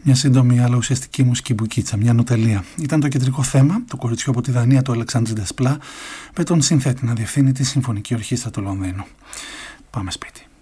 Μια σύντομη αλλά ουσιαστική μουσική μπουκίτσα, μια νοτελεία. Ήταν το κεντρικό θέμα, το κοριτσιό από τη Δανία, το Αλεξάνδρ Ντεσπλά, με τον συνθέτη να διευθύνει τη Συμφωνική Ορχήστρα του Λονδίνου. Πάμε σπίτι.